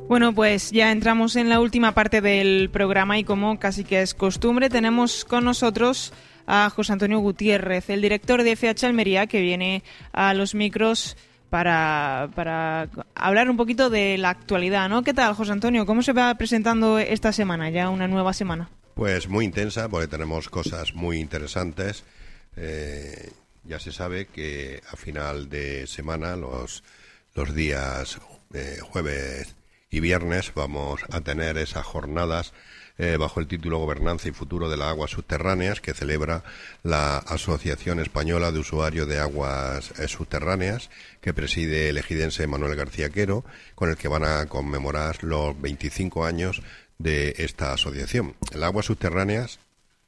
Bueno, pues ya entramos en la última parte del programa y como casi que es costumbre, tenemos con nosotros a José Antonio Gutiérrez, el director de FH Almería, que viene a los micros para hablar un poquito de la actualidad, ¿no? ¿Qué tal, José Antonio? ¿Cómo se va presentando esta semana, ya una nueva semana? Pues muy intensa, porque tenemos cosas muy interesantes. Ya se sabe que a final de semana, los días jueves y viernes, vamos a tener esas jornadas bajo el título Gobernanza y Futuro de las Aguas Subterráneas, que celebra la Asociación Española de Usuarios de Aguas Subterráneas, que preside el ejidense Manuel García Quero, con el que van a conmemorar los 25 años de esta asociación. El aguas subterráneas,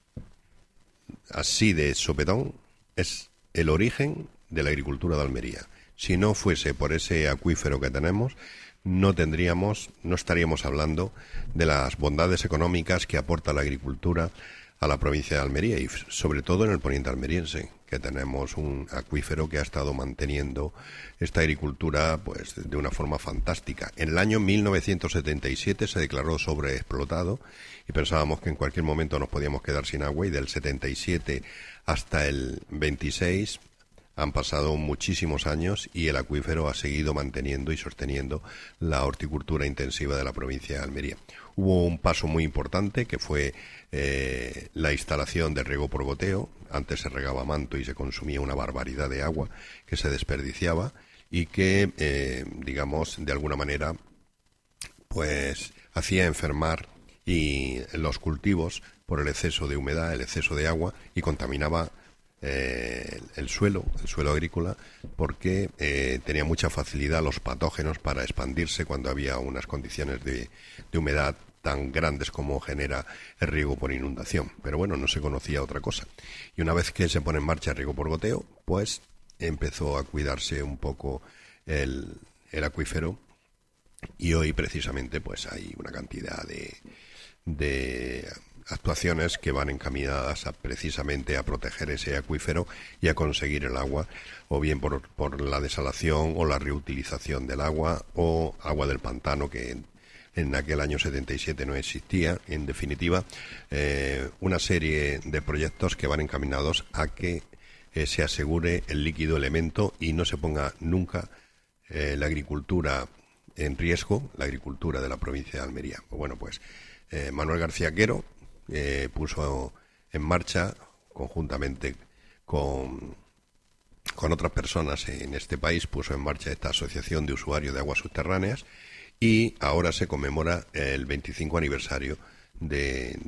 así de sopetón, es el origen de la agricultura de Almería. Si no fuese por ese acuífero que tenemos, no estaríamos hablando de las bondades económicas que aporta la agricultura a la provincia de Almería y sobre todo en el poniente almeriense, que tenemos un acuífero que ha estado manteniendo esta agricultura pues de una forma fantástica. En el año 1977 se declaró sobreexplotado y pensábamos que en cualquier momento nos podíamos quedar sin agua, y del 77 hasta el 26 han pasado muchísimos años y el acuífero ha seguido manteniendo y sosteniendo la horticultura intensiva de la provincia de Almería. Hubo un paso muy importante que fue la instalación de riego por goteo. Antes se regaba a manto y se consumía una barbaridad de agua que se desperdiciaba y que, de alguna manera, pues hacía enfermar los cultivos por el exceso de humedad, el exceso de agua, y contaminaba el suelo agrícola, porque tenía mucha facilidad los patógenos para expandirse cuando había unas condiciones de humedad tan grandes como genera el riego por inundación. Pero bueno, no se conocía otra cosa. Y una vez que se pone en marcha el riego por goteo, pues empezó a cuidarse un poco el acuífero, y hoy precisamente pues hay una cantidad de actuaciones que van encaminadas precisamente a proteger ese acuífero y a conseguir el agua, o bien por la desalación o la reutilización del agua, o agua del pantano, que en aquel año 77 no existía. En definitiva, una serie de proyectos que van encaminados a que se asegure el líquido elemento y no se ponga nunca la agricultura en riesgo, la agricultura de la provincia de Almería. Bueno, pues Manuel García Quero puso en marcha, conjuntamente con otras personas en este país, puso en marcha esta asociación de usuarios de aguas subterráneas, y ahora se conmemora el 25 aniversario de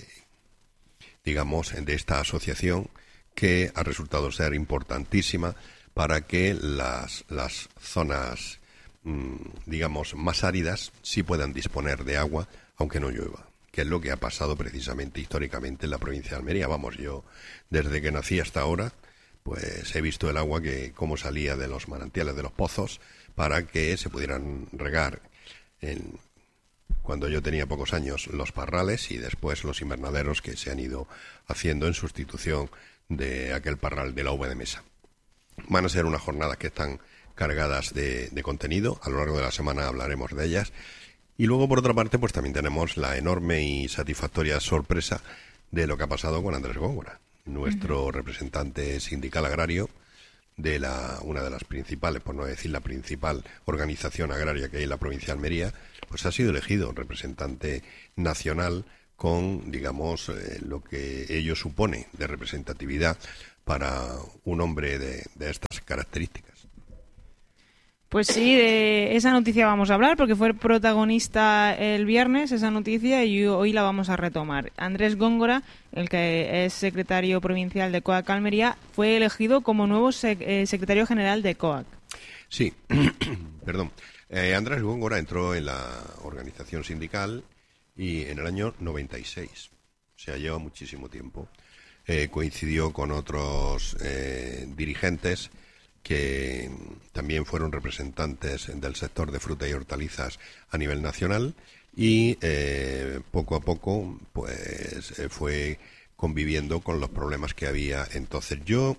esta asociación, que ha resultado ser importantísima para que las zonas más áridas sí puedan disponer de agua aunque no llueva, que es lo que ha pasado precisamente históricamente en la provincia de Almería. Vamos, yo desde que nací hasta ahora pues he visto el agua cómo salía de los manantiales, de los pozos, para que se pudieran regar cuando yo tenía pocos años los parrales, y después los invernaderos que se han ido haciendo en sustitución de aquel parral de la uva de mesa. Van a ser unas jornadas que están cargadas de contenido. A lo largo de la semana hablaremos de ellas. Y luego, por otra parte, pues también tenemos la enorme y satisfactoria sorpresa de lo que ha pasado con Andrés Góngora, nuestro representante sindical agrario de una de las principales, por no decir la principal organización agraria que hay en la provincia de Almería. Pues ha sido elegido representante nacional con, lo que ello supone de representatividad para un hombre de estas características. Pues sí, de esa noticia vamos a hablar, porque fue protagonista el viernes esa noticia, y hoy la vamos a retomar. Andrés Góngora, el que es secretario provincial de COAC Almería, fue elegido como nuevo secretario general de COAC. Sí, perdón. Andrés Góngora entró en la organización sindical y en el año 96, o sea, lleva muchísimo tiempo. Coincidió con otros dirigentes que también fueron representantes del sector de fruta y hortalizas a nivel nacional, y poco a poco pues fue conviviendo con los problemas que había entonces. Yo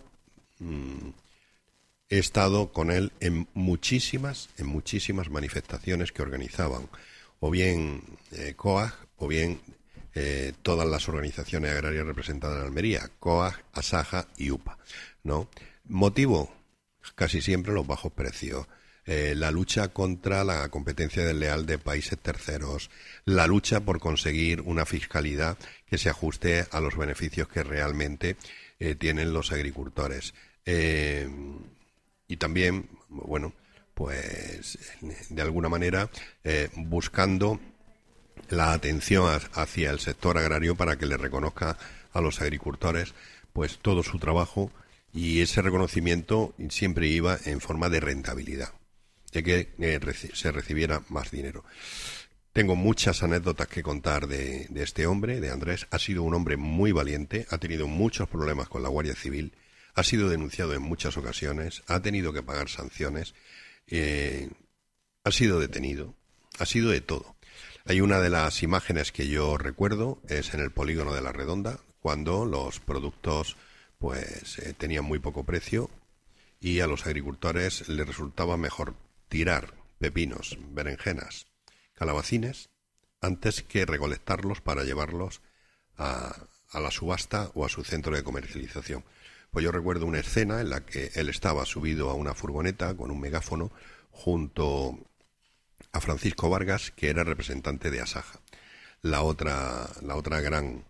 he estado con él en muchísimas manifestaciones que organizaban o bien COAG, o bien todas las organizaciones agrarias representadas en Almería, COAG, ASAJA y UPA, ¿no? Motivo, casi siempre los bajos precios, la lucha contra la competencia desleal de países terceros, la lucha por conseguir una fiscalidad que se ajuste a los beneficios que realmente tienen los agricultores. Y también, bueno, pues de alguna manera buscando la atención hacia el sector agrario para que le reconozca a los agricultores pues todo su trabajo, y ese reconocimiento siempre iba en forma de rentabilidad, de que se recibiera más dinero. Tengo muchas anécdotas que contar de este hombre, de Andrés. Ha sido un hombre muy valiente, ha tenido muchos problemas con la Guardia Civil, ha sido denunciado en muchas ocasiones, ha tenido que pagar sanciones, ha sido detenido, ha sido de todo. Hay una de las imágenes que yo recuerdo, es en el polígono de La Redonda, cuando los productos pues tenían muy poco precio y a los agricultores les resultaba mejor tirar pepinos, berenjenas, calabacines, antes que recolectarlos para llevarlos a la subasta o a su centro de comercialización. Pues yo recuerdo una escena en la que él estaba subido a una furgoneta con un megáfono junto a Francisco Vargas, que era representante de ASAJA, la otra gran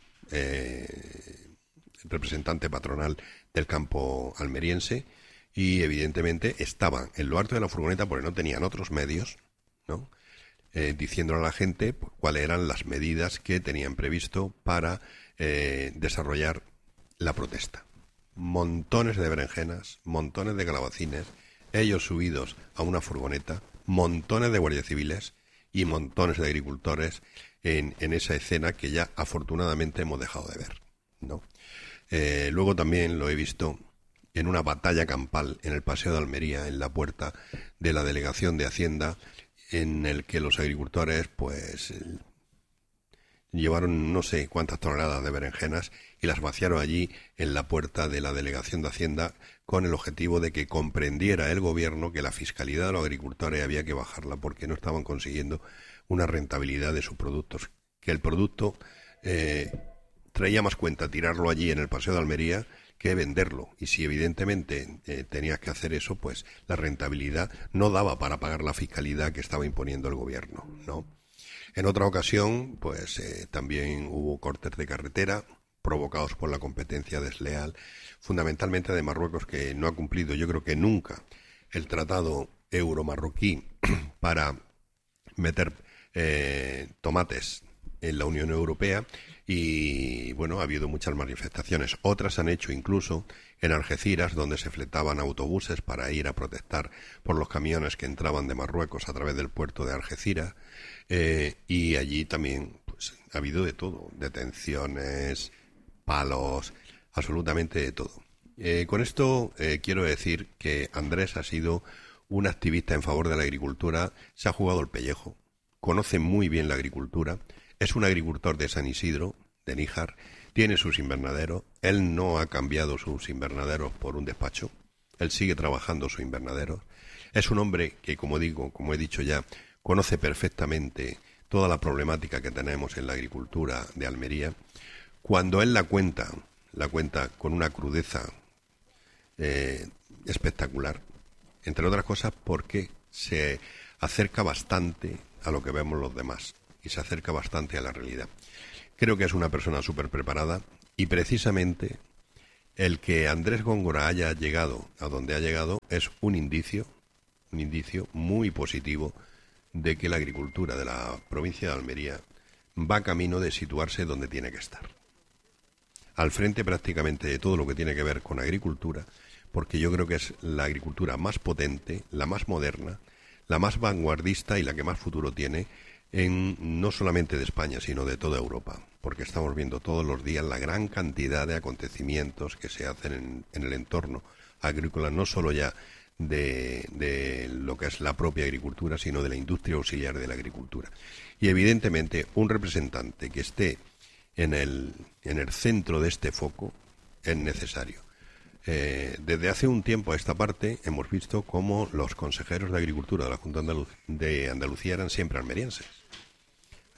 representante patronal del campo almeriense, y evidentemente estaban en lo alto de la furgoneta porque no tenían otros medios, ¿no? Diciéndole a la gente cuáles eran las medidas que tenían previsto para desarrollar la protesta. Montones de berenjenas, montones de calabacines, ellos subidos a una furgoneta, montones de guardias civiles y montones de agricultores en esa escena que ya afortunadamente hemos dejado de ver, ¿no? Luego también lo he visto en una batalla campal en el Paseo de Almería, en la puerta de la Delegación de Hacienda, en el que los agricultores pues llevaron no sé cuántas toneladas de berenjenas y las vaciaron allí en la puerta de la Delegación de Hacienda, con el objetivo de que comprendiera el gobierno que la fiscalidad de los agricultores había que bajarla porque no estaban consiguiendo una rentabilidad de sus productos, que el producto traía más cuenta tirarlo allí en el Paseo de Almería que venderlo, y si evidentemente tenías que hacer eso, pues la rentabilidad no daba para pagar la fiscalidad que estaba imponiendo el gobierno, ¿no? En otra ocasión, pues también hubo cortes de carretera provocados por la competencia desleal, fundamentalmente de Marruecos, que no ha cumplido, yo creo que nunca, el tratado euro-marroquí para meter tomates en la Unión Europea. Y bueno, ha habido muchas manifestaciones. Otras han hecho incluso en Algeciras, donde se fletaban autobuses para ir a protestar por los camiones que entraban de Marruecos a través del puerto de Algeciras. Y allí también pues ha habido de todo, detenciones, palos, absolutamente de todo. Con esto quiero decir que Andrés ha sido un activista en favor de la agricultura, se ha jugado el pellejo, conoce muy bien la agricultura. Es un agricultor de San Isidro, de Níjar, tiene sus invernaderos, él no ha cambiado sus invernaderos por un despacho, él sigue trabajando sus invernaderos. Es un hombre que, como digo, como he dicho ya, conoce perfectamente toda la problemática que tenemos en la agricultura de Almería. Cuando él la cuenta con una crudeza espectacular, entre otras cosas porque se acerca bastante a lo que vemos los demás y se acerca bastante a la realidad. Creo que es una persona súper preparada, y precisamente el que Andrés Góngora haya llegado a donde ha llegado es un indicio muy positivo de que la agricultura de la provincia de Almería va camino de situarse donde tiene que estar. Al frente prácticamente de todo lo que tiene que ver con agricultura, porque yo creo que es la agricultura más potente, la más moderna, la más vanguardista y la que más futuro tiene no solamente de España, sino de toda Europa, porque estamos viendo todos los días la gran cantidad de acontecimientos que se hacen en el entorno agrícola, no solo ya de lo que es la propia agricultura, sino de la industria auxiliar de la agricultura. Y evidentemente un representante que esté en el centro de este foco es necesario. Desde hace un tiempo a esta parte hemos visto cómo los consejeros de Agricultura de la Junta de Andalucía eran siempre almerienses.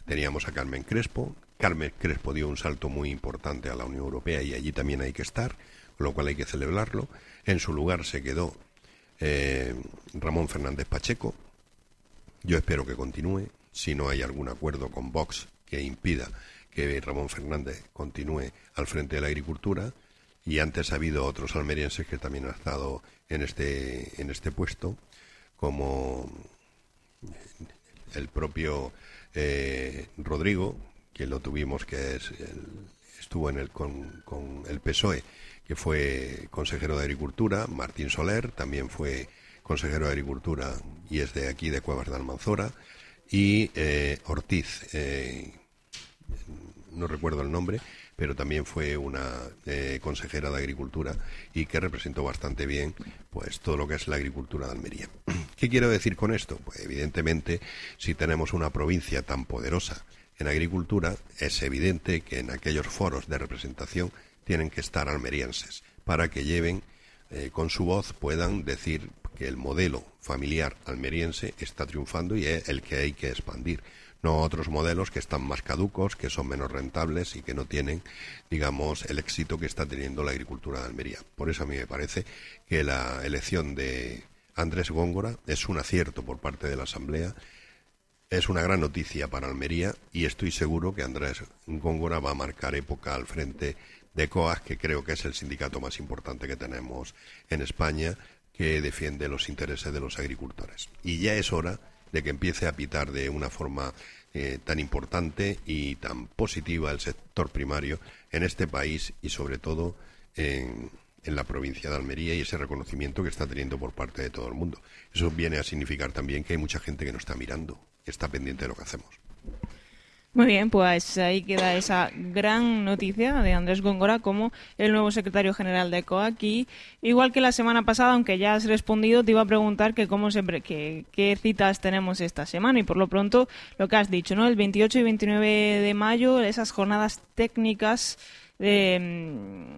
teníamos a Carmen Crespo. Carmen Crespo dio un salto muy importante a la Unión Europea y allí también hay que estar, con lo cual hay que celebrarlo. En su lugar se quedó Ramón Fernández Pacheco. Yo espero que continúe, si no hay algún acuerdo con Vox que impida que Ramón Fernández continúe al frente de la agricultura. Y antes ha habido otros almerienses que también han estado en este puesto, como el propio Rodrigo, que lo tuvimos, estuvo con el PSOE, que fue consejero de Agricultura. Martín Soler también fue consejero de Agricultura y es de aquí, de Cuevas de Almanzora. Y Ortiz, no recuerdo el nombre, pero también fue una consejera de Agricultura y que representó bastante bien pues todo lo que es la agricultura de Almería. ¿Qué quiero decir con esto? Pues evidentemente, si tenemos una provincia tan poderosa en agricultura, es evidente que en aquellos foros de representación tienen que estar almerienses para que lleven con su voz, puedan decir que el modelo familiar almeriense está triunfando y es el que hay que expandir. No otros modelos que están más caducos, que son menos rentables y que no tienen, digamos, el éxito que está teniendo la agricultura de Almería. Por eso a mí me parece que la elección de Andrés Góngora es un acierto por parte de la Asamblea, es una gran noticia para Almería y estoy seguro que Andrés Góngora va a marcar época al frente de COAG, que creo que es el sindicato más importante que tenemos en España, que defiende los intereses de los agricultores. Y ya es hora de que empiece a pitar de una forma tan importante y tan positiva el sector primario en este país y sobre todo en la provincia de Almería, y ese reconocimiento que está teniendo por parte de todo el mundo. Eso viene a significar también que hay mucha gente que nos está mirando, que está pendiente de lo que hacemos. Muy bien, pues ahí queda esa gran noticia de Andrés Góngora como el nuevo secretario general de COAG. Y igual que la semana pasada, aunque ya has respondido, te iba a preguntar que qué citas tenemos esta semana. Y por lo pronto, lo que has dicho, ¿no? El 28 y 29 de mayo, esas jornadas técnicas de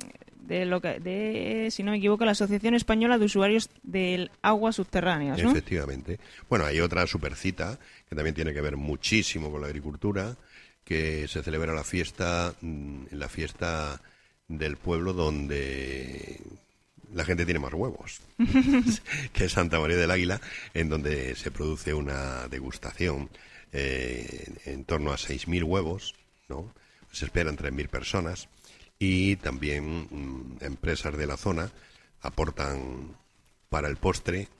si no me equivoco, la Asociación Española de Usuarios del Agua Subterráneas, ¿no? Efectivamente. Bueno, hay otra supercita que también tiene que ver muchísimo con la agricultura, que se celebra en la fiesta del pueblo donde la gente tiene más huevos, que es Santa María del Águila, en donde se produce una degustación en torno a 6.000 huevos, ¿no? Se esperan 3.000 personas. Y también empresas de la zona aportan para el postre,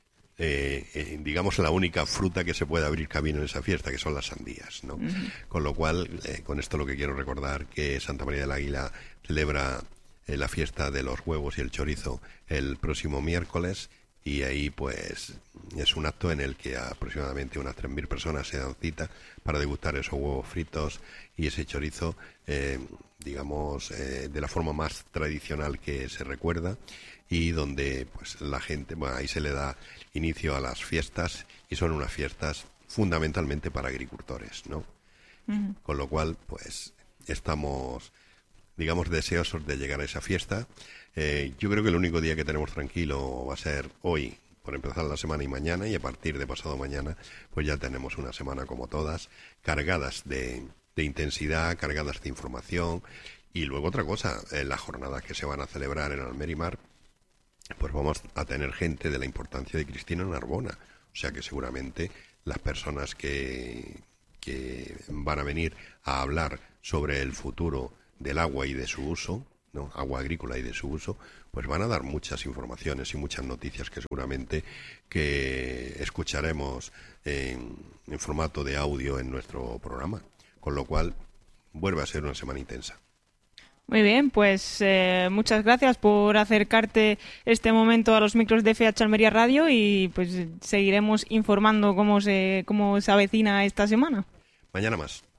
digamos, la única fruta que se puede abrir camino en esa fiesta, que son las sandías, ¿no? Uh-huh. Con lo cual, con esto lo que quiero recordar, que Santa María del Águila celebra la fiesta de los huevos y el chorizo el próximo miércoles, y ahí pues es un acto en el que aproximadamente unas 3.000 personas se dan cita para degustar esos huevos fritos y ese chorizo, digamos, de la forma más tradicional que se recuerda, y donde pues la gente, bueno, ahí se le da inicio a las fiestas, y son unas fiestas fundamentalmente para agricultores, ¿no? Uh-huh. Con lo cual, pues estamos, digamos, deseosos de llegar a esa fiesta. Yo creo que el único día que tenemos tranquilo va a ser hoy, por empezar la semana, y mañana, y a partir de pasado mañana pues ya tenemos una semana como todas, cargadas de intensidad, cargadas de información. Y luego otra cosa, en las jornadas que se van a celebrar en Almerimar, pues vamos a tener gente de la importancia de Cristina Narbona, o sea que seguramente las personas que van a venir a hablar sobre el futuro del agua y de su uso, ¿no? Agua agrícola y de su uso, pues van a dar muchas informaciones y muchas noticias que seguramente que escucharemos en formato de audio en nuestro programa, con lo cual vuelve a ser una semana intensa. Muy bien, pues muchas gracias por acercarte este momento a los micros de FH Almería Radio, y pues seguiremos informando cómo se avecina esta semana. Mañana más.